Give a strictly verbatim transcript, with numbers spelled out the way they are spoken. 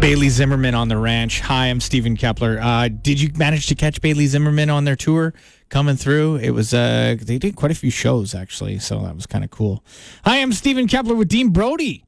Bailey Zimmerman on the ranch. Hi, I'm Stephen Kepler. Uh, did you manage to catch Bailey Zimmerman on their tour coming through? It was uh, they did quite a few shows actually, so that was kind of cool. Hi, I'm Stephen Kepler with Dean Brody.